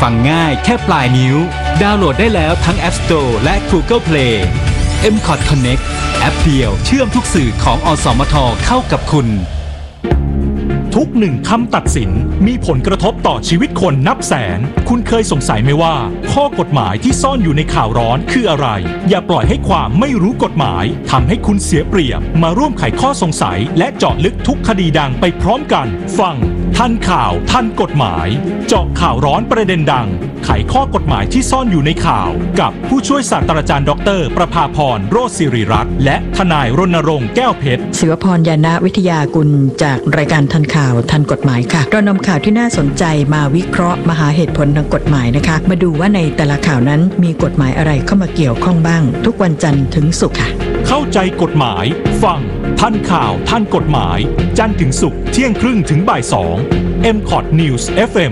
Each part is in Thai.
ฟังง่ายแค่ปลายนิ้วดาวน์โหลดได้แล้วทั้ง App Store และ Google Play MCOT Connect แอปเดียวเชื่อมทุกสื่อของอสมทเข้ากับคุณทุกหนึ่งคำตัดสินมีผลกระทบต่อชีวิตคนนับแสนคุณเคยสงสัยไหมว่าข้อกฎหมายที่ซ่อนอยู่ในข่าวร้อนคืออะไรอย่าปล่อยให้ความไม่รู้กฎหมายทำให้คุณเสียเปรียบมาร่วมไขข้อสงสัยและเจาะลึกทุกคดีดังไปพร้อมกันฟังทันข่าวทันกฎหมายเจาะข่าวร้อนประเด็นดังไขข้อกฎหมายที่ซ่อนอยู่ในข่าวกับผู้ช่วยศาสตราจารย์ดร.ประภาพรโรจน์ศิริรักษ์และทนายรณรงค์แก้วเพชรศิวพรยานะวิทยากุลจากรายการทันข่าวทันกฎหมายค่ะเรานำข่าวที่น่าสนใจมาวิเคราะห์มาหาเหตุผลทางกฎหมายนะคะมาดูว่าในแต่ละข่าวนั้นมีกฎหมายอะไรเข้ามาเกี่ยวข้องบ้างทุกวันจันทร์ถึงศุกร์ค่ะเข้าใจกฎหมายฟังทันข่าวทันกฎหมายจันทร์ถึงศุกร์เที่ยงครึ่งถึงบ่าย2 MCOT News FM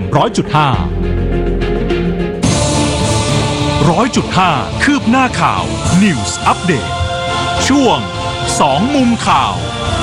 100.5 คืบหน้าข่าว News Update ช่วง2มุมข่าว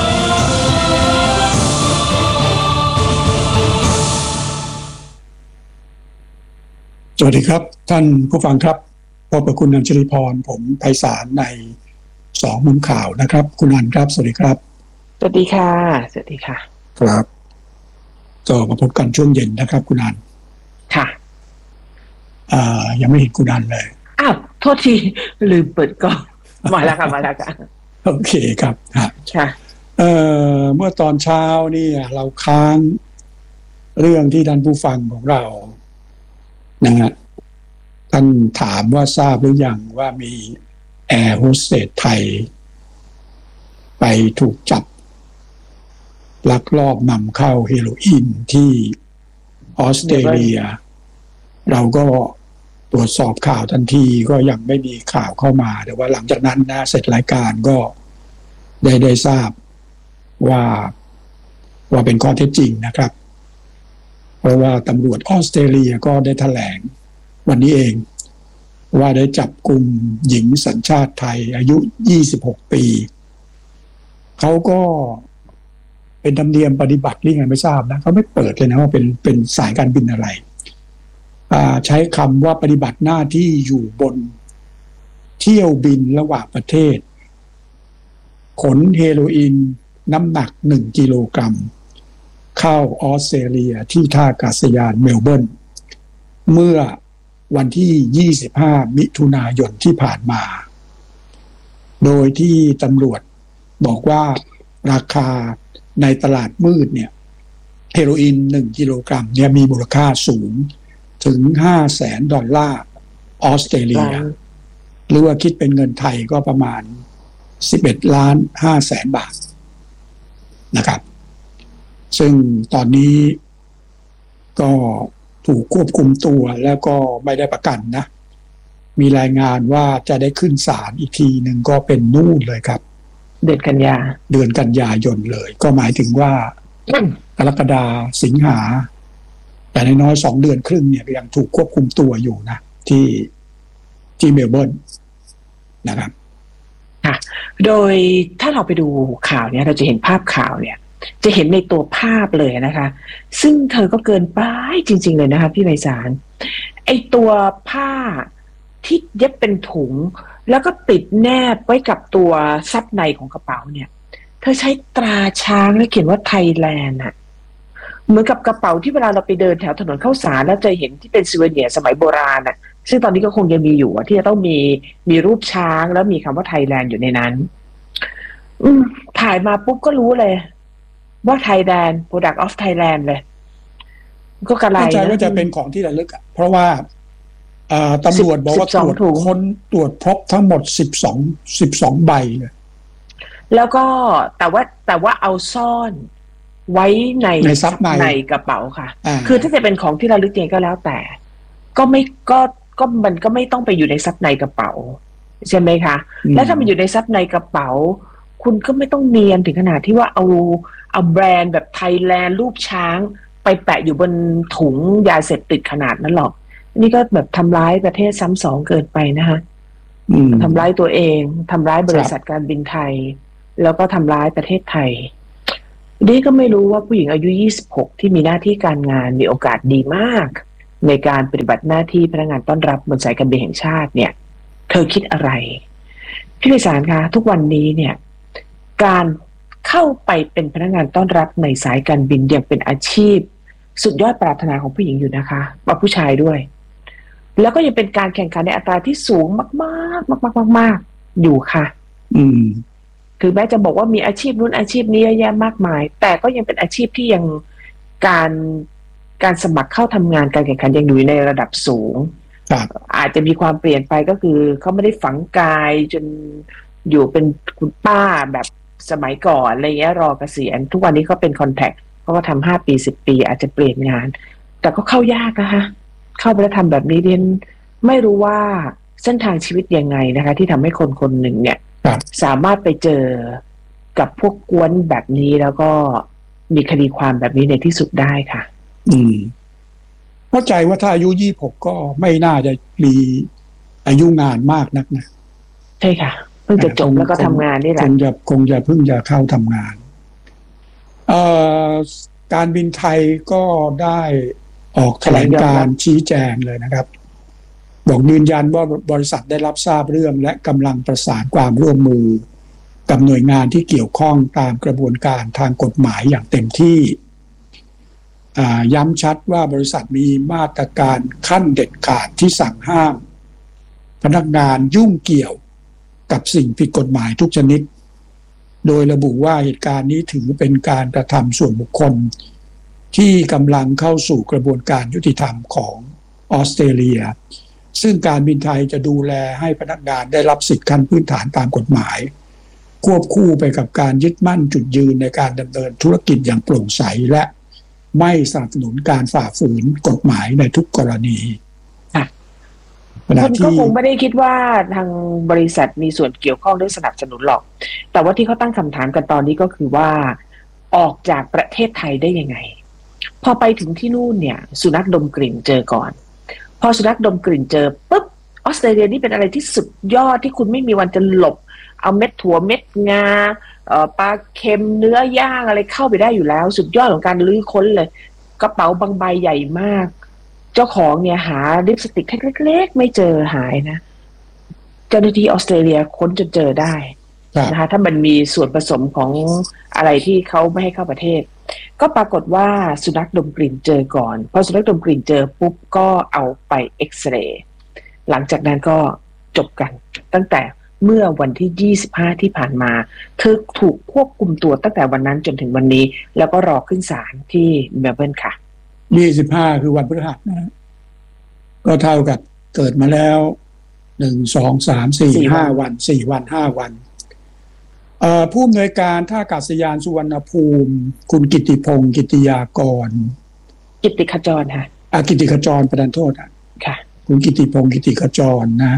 สวัสดีครับท่านผู้ฟังครับพบกับคุณอัญชลีพรผมไพศาลใน2มุมข่าวนะครับคุณอัญครับสวัสดีครับสวัสดีค่ะสวัสดีค่ะครับก็มาพบกันช่วงเย็นนะครับคุณอัญค่ะยังไม่เห็นคุณอัญเลยอ้าวโทษทีลืมเปิดกล้องมาแล้วค่ะโอเคครับค่ะเมื่อตอนเช้านี่เราค้างเรื่องที่ท่านผู้ฟังของเรานะฮะท่านถามว่าทราบหรือยังว่ามีแอร์โฮสเตสไทยไปถูกจับลักลอบนำเข้าเฮโรอีนที่ออสเตรเลียเราก็ตรวจสอบข่าวทันทีก็ยังไม่มีข่าวเข้ามาแต่ว่าหลังจากนั้นนะเสร็จรายการก็ได้ทราบว่าเป็นข้อเท็จจริงนะครับเพราะว่าตำรวจออสเตรเลียก็ได้แถลงวันนี้เองว่าได้จับกุมหญิงสัญชาติไทยอายุ26ปีเขาก็เป็นธรรมเนียมปฏิบัติหรือไงไม่ทราบนะเขาไม่เปิดเลยนะว่าเป็นสายการบินอะไรใช้คำว่าปฏิบัติหน้าที่อยู่บนเที่ยวบินระหว่างประเทศขนเฮโรอีนน้ำหนัก1กิโลกรัมเข้าออสเตรเลียที่ท่าอากาศยานเมลเบิร์นเมื่อวันที่25มิถุนายนที่ผ่านมาโดยที่ตำรวจบอกว่าราคาในตลาดมืดเนี่ยเฮโรอีน1กิโลกรัมเนี่ยมีมูลค่าสูงถึง$500,000ออสเตรเลียหรือว่าคิดเป็นเงินไทยก็ประมาณ11,500,000 บาทนะครับซึ่งตอนนี้ก็ถูกควบคุมตัวแล้วก็ไม่ได้ประกันนะมีรายงานว่าจะได้ขึ้นศาลอีกทีหนึ่งก็เป็นนู่นเลยครับเดือนกันยายนเลยก็หมายถึงว่ากรกฎาสิงหาแต่น้อยๆ2 เดือนครึ่งเนี่ยยังถูกควบคุมตัวอยู่นะที่เมลเบิร์นนะครับค่ะโดยถ้าเราไปดูข่าวเนี่ยเราจะเห็นภาพข่าวเนี่ยจะเห็นในตัวภาพเลยนะคะซึ่งเธอก็เกินไปจริงๆเลยนะคะพี่ไพศาลไอตัวผ้าที่เย็บเป็นถุงแล้วก็ติดแนบไว้กับตัวซับในของกระเป๋าเนี่ยเธอใช้ตราช้างและเขียนว่าไทยแลนด์อะเหมือนกับกระเป๋าที่เวลาเราไปเดินแถวถนนข้าวสารแล้วจะเห็นที่เป็นซูเวเนียร์สมัยโบราณอะซึ่งตอนนี้ก็คงยังมีอยู่ที่จะต้องมีรูปช้างแล้วมีคำว่าไทยแลนด์อยู่ในนั้นถ่ายมาปุ๊บก็รู้เลยว่าไทยแลนด์ Product of Thailand เลยก็กระไรเข้าใจว่าจะเป็นของที่ระลึกเพราะว่าตำรวจบอกว่าตรวจพบทั้งหมด12ใบเลยแล้วก็แต่ว่าเอาซ่อนไว้ในซับในกระเป๋าค่ะคือถ้าจะเป็นของที่ระลึกเองก็แล้วแต่ก็ไม่ก็มันก็ไม่ต้องไปอยู่ในซับในกระเป๋าใช่ไหมคะแล้วถ้ามันอยู่ในซับในกระเป๋าคุณก็ไม่ต้องเนียนถึงขนาดที่ว่าเอาแบรนด์แบบไทยแลนด์รูปช้างไปแปะอยู่บนถุงยาเสพติดขนาดนั้นหรอกนี่ก็แบบทำร้ายประเทศซ้ำสองเกินไปนะคะทำร้ายตัวเองทำร้ายบริษัทการบินไทยแล้วก็ทำร้ายประเทศไทยนี่ก็ไม่รู้ว่าผู้หญิงอายุ26ที่มีหน้าที่การงานมีโอกาสดีมากในการปฏิบัติหน้าที่พนักงานต้อนรับบนสายการบินแห่งชาติเนี่ยเธอคิดอะไรพี่ไพศาลคะทุกวันนี้เนี่ยการเข้าไปเป็นพนักงานต้อนรับในสายการบินยังเป็นอาชีพสุดยอดปรารถนาของผู้หญิงอยู่นะคะว่าผู้ชายด้วยแล้วก็ยังเป็นการแข่งขันในอัตราที่สูงมากๆมากๆอยู่ค่ะถึงแม้จะบอกว่ามีอาชีพนู้นอาชีพนี้เยอะแยะมากมายแต่ก็ยังเป็นอาชีพที่ยังการสมัครเข้าทำงานการแข่งขันยังอยู่ในระดับสูงอาจจะมีความเปลี่ยนไปก็คือเขาไม่ได้ฝังกายจนอยู่เป็นคุณป้าแบบสมัยก่อนอะไรเงี้ยรอเกษียณทุกวันนี้เขาเป็นคอนแทคเขาก็ทำ5 ปี10 ปีอาจจะเปลี่ยนงานแต่ก็เข้ายากนะคะเข้าไปแล้วทำแบบนี้เรียนไม่รู้ว่าเส้นทางชีวิตยังไงนะคะที่ทำให้คนคนหนึ่งเนี่ยสามารถไปเจอกับพวกกวนแบบนี้แล้วก็มีคดีความแบบนี้ในที่สุดได้ค่ะเข้าใจว่าถ้าอายุ26ก็ไม่น่าจะมีอายุงานมากนักนะใช่ค่ะเพิ่งจะจบแล้วก็ทำงานนี่แหละคงจะเพิ่งจะเข้าทำงานการบินไทยก็ได้ออกแถลงการชี้แจงเลยนะครับบอกยืนยันว่าบริษัทได้รับทราบเรื่องและกำลังประสานความร่วมมือกับหน่วยงานที่เกี่ยวข้องตามกระบวนการทางกฎหมายอย่างเต็มที่ย้ำชัดว่าบริษัทมีมาตรการขั้นเด็ดขาดที่สั่งห้ามพนักงานยุ่งเกี่ยวกับสิ่งผิดกฎหมายทุกชนิดโดยระบุว่าเหตุการณ์นี้ถือเป็นการกระทำส่วนบุคคลที่กำลังเข้าสู่กระบวนการยุติธรรมของออสเตรเลียซึ่งการบินไทยจะดูแลให้พนักงานได้รับสิทธิขั้นพื้นฐานตามกฎหมายควบคู่ไปกับการยึดมั่นจุดยืนในการดำเนินธุรกิจอย่างโปร่งใสและไม่สนับสนุนการฝ่าฝืนกฎหมายในทุกกรณีคนก็คงไม่ได้คิดว่าทางบริษัทมีส่วนเกี่ยวข้องหรือสนับสนุนหรอกแต่ว่าที่เขาตั้งคำถามกันตอนนี้ก็คือว่าออกจากประเทศไทยได้ยังไงพอไปถึงที่นู่นเนี่ยสุนัขดมกลิ่นเจอก่อนพอสุนัขดมกลิ่นเจอปุ๊บออสเตรเลียนี่เป็นอะไรที่สุดยอดที่คุณไม่มีวันจะหลบเอาเม็ดถั่วเม็ดงาปลาเค็มเนื้อย่างอะไรเข้าไปได้อยู่แล้วสุดยอดของการลื้อค้นเลยกระเป๋าบางใบใหญ่มากเจ้าของเนี่ยหาลิปสติกเล็กๆไม่เจอหายนะเจ้าหน้าที่ออสเตรเลียค้นจนเจอได้นะคะถ้ามันมีส่วนผสมของอะไรที่เขาไม่ให้เข้าประเทศก็ปรากฏว่าสุนัขดมกลิ่นเจอก่อนพอสุนัขดมกลิ่นเจอปุ๊บก็เอาไปเอ็กซเรย์หลังจากนั้นก็จบกันตั้งแต่เมื่อวันที่25ที่ผ่านมาเธอถูกควบคุมตัวตั้งแต่วันนั้นจนถึงวันนี้แล้วก็รอขึ้นศาลที่เมลเบิร์นค่ะ 25คือวันพฤหัสนะก็เท่ากับเกิดมาแล้ว1 2 3 4 5วัน4วัน5วันผู้อำนวยการท่าอากาศยานสุวรรณภูมิคุณกิติพงศ์กิติยากรกิติขจรค่ะกิติขจรประทานโทษค่ะคุณกิติพงศ์กิติขจรนะ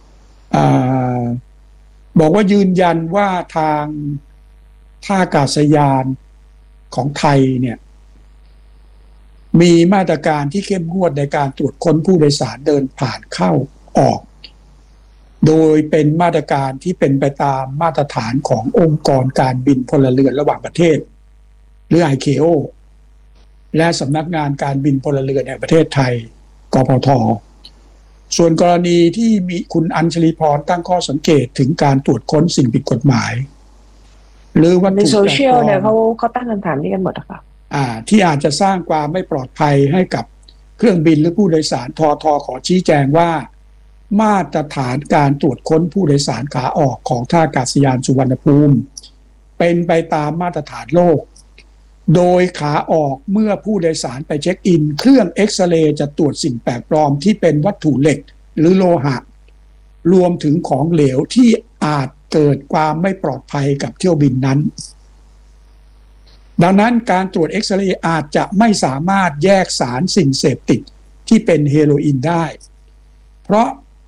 บอกว่ายืนยันว่าทางท่าอากาศยานของไทยเนี่ยมีมาตรการที่เข้มงวดในการตรวจค้นผู้โดยสารเดินผ่านเข้าออกโดยเป็นมาตรการที่เป็นไปตามมาตรฐานขององค์กรการบินพลเรือนระหว่างประเทศหรือ ICAO และสำนักงานการบินพลเรือนแห่งประเทศไทยกพท.ส่วนกรณีที่มีคุณอัญชลีพรตั้งข้อสังเกตถึงการตรวจค้นสิ่งผิดกฎหมายหรือวัตถุในโซเชียลเนี่ยเขาตั้งคำถามนี้กันหมดค่ะที่อาจจะสร้างความไม่ปลอดภัยให้กับเครื่องบินหรือผู้โดยสารทท.ขอชี้แจงว่ามาตรฐานการตรวจค้นผู้โดยสารขาออกของท่าอากาศยานสุวรรณภูมิเป็นไปตามมาตรฐานโลกโดยขาออกเมื่อผู้โดยสารไปเช็คอินเครื่องเอ็กซเรย์จะตรวจสิ่งแปลกปลอมที่เป็นวัตถุเหล็กหรือโลหะรวมถึงของเหลวที่อาจเกิดความไม่ปลอดภัยกับเที่ยวบินนั้นดังนั้นการตรวจเอ็กซเรย์อาจจะไม่สามารถแยกสารสิ่งเสพติดที่เป็นเฮโรอีนได้เพราะ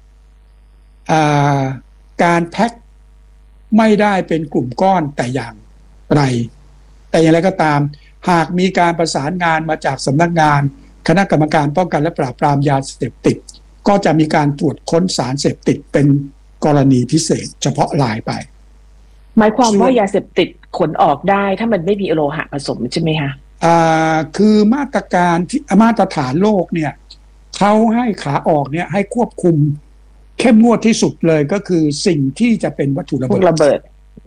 การแพ็คไม่ได้เป็นกลุ่มก้อนแต่อย่างไรก็ตามหากมีการประสานงานมาจากสำนักงานคณะกรรมการป้องกันและปราบปรามยาเสพติดก็จะมีการตรวจค้นสารเสพติดเป็นกรณีพิเศษเฉพาะรายไปหมายความว่ายาเสพติดขนออกได้ถ้ามันไม่มีโลหะผสมใช่ไหมคะคือมาตรฐานโลกเนี่ยเขาให้ขาออกเนี่ยให้ควบคุมเข้มงวดที่สุดเลยก็คือสิ่งที่จะเป็นวัตถุระเบิด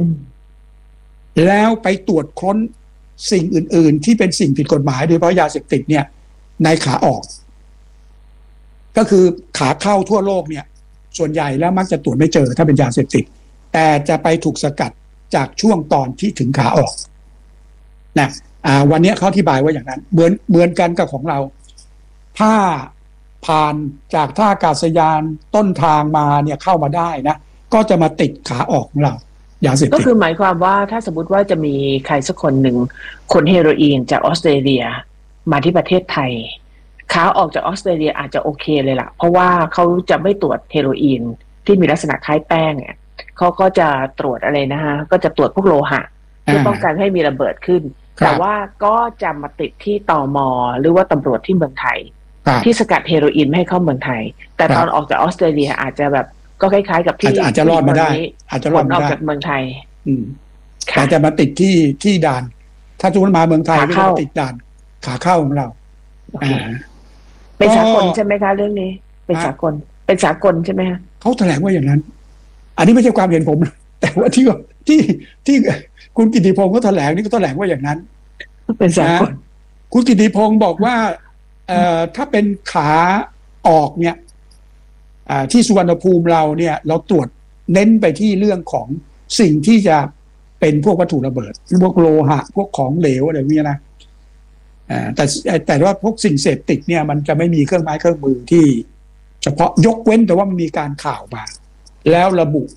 แล้วไปตรวจค้นสิ่งอื่นๆที่เป็นสิ่งผิดกฎหมายโดยเฉพาะยาเสพติดเนี่ยในขาออกก็คือขาเข้าทั่วโลกเนี่ยส่วนใหญ่แล้วมักจะตรวจไม่เจอถ้าเป็นยาเสพติดแต่จะไปถูกสกัดจากช่วงตอนที่ถึงขาออกนะวันนี้เขาอธิบายว่าอย่างนั้นเหมือนกันกับของเราถ้าผ่านจากท่าอากาศยานต้นทางมาเนี่ยเข้ามาได้นะก็จะมาติดขาออกของเรายาเสพติดก็คือหมายความว่าถ้าสมมติว่าจะมีใครสักคนหนึ่งขนเฮโรอีนจากออสเตรเลียมาที่ประเทศไทยขาออกจากออสเตรเลียอาจจะโอเคเลยล่ะเพราะว่าเขาจะไม่ตรวจเฮโรอีนที่มีลักษณะคล้ายแป้งเนี่ยเขาก็จะตรวจอะไรนะฮะก็จะตรวจพวกโลหะเพื่อป้องกันให้มีระเบิดขึ้นแต่ว่าก็จะมาติดที่ตม.หรือว่าตำรวจที่เมืองไทยที่สกัดเฮโรอีนไม่ให้เข้าเมืองไทยแต่ตอนออกจากออสเตรเลียอาจจะแบบก็คล้ายๆกับที่อาจจะรอดมาได้อาจจะรอดออกจากเมืองไทยแต่จะมาติดที่ด่านถ้าจุนมาเมืองไทยก็จะติดด่านขาเข้าของเราเป็นสากลใช่ไหมคะเรื่องนี้เป็นสากลใช่ไหมคะเขาแถลงว่าอย่างนั้นอันนี้ไม่ใช่ความเห็นผมแต่ว่าที่คุณกิติพงศ์เขาแถลงนี่ก็แถลงว่าอย่างนั้นเป็นสากลคุณกิติพงศ์บอกว่าถ้าเป็นขาออกเนี่ยที่สุวรรณภูมิเราเนี่ยเราตรวจเน้นไปที่เรื่องของสิ่งที่จะเป็นพวกวัตถุระเบิดพวกโลหะพวกของเหลวอะไรพวกนี้นะแต่ว่าพวกสิ่งเสพติดเนี่ยมันจะไม่มีเครื่องไม้เครื่องมือที่เฉพาะยกเว้นแต่ว่ามันมีการข่าวมาแล้วระบุ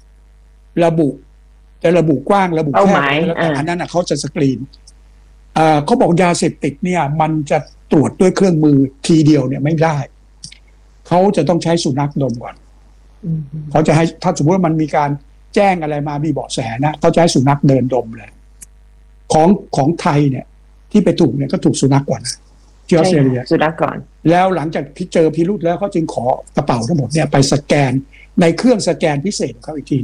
กว้างระบุแคบแล้วอันนั้นเขาจะสกรีนเขาบอกยาเสพติดเนี่ยมันจะตรวจด้วยเครื่องมือทีเดียวเนี่ยไม่ได้เขาจะต้องใช้สุนัขดมก่อนเขาจะให้ถ้าสมมติว่ามันมีการแจ้งอะไรมามีเบาะแสนะเขาจะให้สุนัขเดินดมเลยของไทยเนี่ยที่ไปถูกเนี่ยก็ถูกสุนัขก่อนที่ออสเตรเลียสุนัขก่อนแล้วหลังจากที่เจอพิรุธแล้วเขาจึงขอกระเป๋าทั้งหมดเนี่ยไปสแกนในเครื่องสแกนพิเศษของเขาอีกที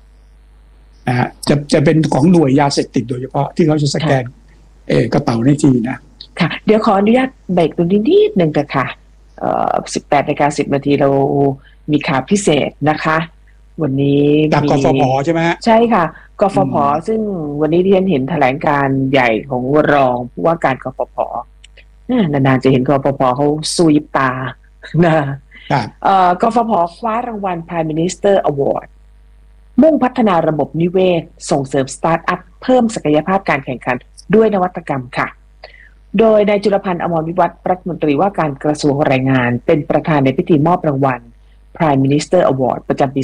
จะเป็นของหน่วยยาเสพติดโดยเฉพาะที่เขาจะสแกนกระเป๋าในทีนะค่ะเดี๋ยวขออนุญาตเบรกตรงนี้นิดนึงแต่ค่ะ18:10 นาทีเรามีข่าวพิเศษนะคะวันนี้จากกฟผ.ใช่ไหมใช่ค่ะกฟผ.ซึ่งวันนี้ที่ฉันเห็นแถลงการใหญ่ของรองผู้ว่าการกฟผ.นานๆจะเห็นกฟผ.เขาสู้ยิบตานะกฟผ.คว้ารางวัล Prime Minister Award มุ่งพัฒนาระบบนิเวศส่งเสริมสตาร์ทอัพเพิ่มศักยภาพการแข่งขันด้วยนวัตกรรมค่ะโดยนายจุลพันธ์อมรวิวัฒน์รัฐมนตรีว่าการกระทรวงแรงงานเป็นประธานในพิธีมอบรางวัล Prime Minister Award ประจำปี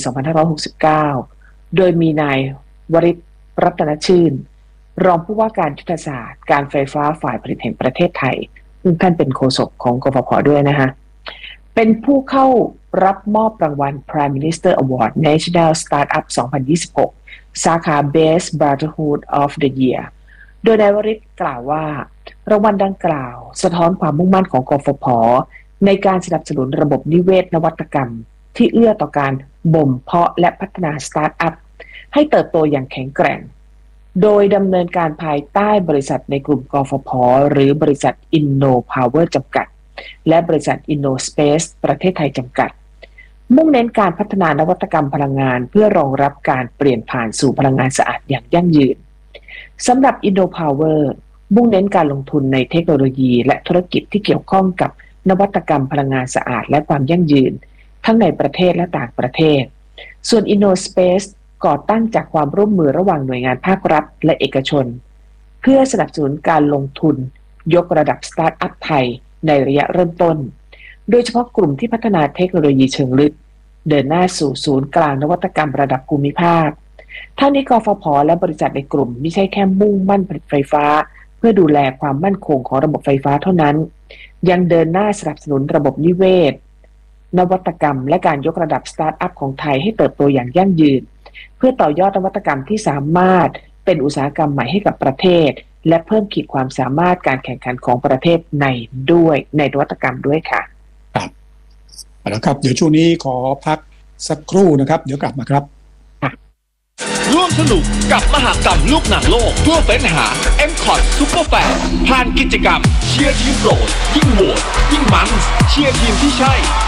2569 โดยมีนายวริศ รัตนชื่นรองผู้ว่าการยุทธศาสตร์การไฟฟ้าฝ่ายผลิตแห่งประเทศไทยซึ่งท่านเป็นโฆษกของกฟผ.ด้วยนะคะเป็นผู้เข้ารับมอบรางวัล Prime Minister Award National Startup 2026 สาขา Best Brotherhood of the Year โดยนายวริศกล่าวว่ารางวัลดังกล่าวสะท้อนความมุ่งมั่นของกฟผ.ในการสนับสนุนระบบนิเวศนวัตกรรมที่เอื้อต่อการบ่มเพาะและพัฒนาสตาร์ทอัพให้เติบโตอย่างแข็งแกร่งโดยดำเนินการภายใต้บริษัทในกลุ่มกฟผ.หรือบริษัท InnoPower จำกัดและบริษัท InnoSpace ประเทศไทยจำกัดมุ่งเน้นการพัฒนานวัตกรรมพลังงานเพื่อรองรับการเปลี่ยนผ่านสู่พลังงานสะอาดอย่างยั่งยืนสำหรับ InnoPower มุ่งเน้นการลงทุนในเทคโนโลยีและธุรกิจที่เกี่ยวข้องกับนวัตกรรมพลังงานสะอาดและความยั่งยืนทั้งในประเทศและต่างประเทศส่วน InnoSpace ก่อตั้งจากความร่วมมือระหว่างหน่วยงานภาครัฐและเอกชนเพื่อสนับสนุนการลงทุนยกระดับสตาร์ทอัพไทยในระยะเริ่มต้นโดยเฉพาะกลุ่มที่พัฒนาเทคโนโลยีเชิงลึกเดินหน้าสู่ศูนย์กลางนวัตกรรมระดับภูมิภาคทั้งนี้กฟผ.และบริษัทในกลุ่มไม่ใช่แค่มุ่งมั่นผลิตไฟฟ้าเพื่อดูแลความมั่นคงของระบบไฟฟ้าเท่านั้นยังเดินหน้าสนับสนุนระบบนิเวศนวัตกรรมและการยกระดับสตาร์ทอัพของไทยให้เติบโตอย่างยั่งยืนเพื่อต่อยอดนวัตกรรมที่สามารถเป็นอุตสาหกรรมใหม่ให้กับประเทศและเพิ่มขีดความสามารถการแข่งขันของประเทศในนวัตกรรมด้วยค่ะครับแล้วครับเดี๋ยวช่วงนี้ขอพักสักครู่นะครับเดี๋ยวกลับมาครับร่วมมสนุกกับมหกรรมลูกหนังโลกเพื่อเฟ้นหา MCOT Super Fan ผ่านกิจกรรมเชียร์ทีมโปรดยิ่งโหวตยิ่งมันเชียร์ทีมที่ใช่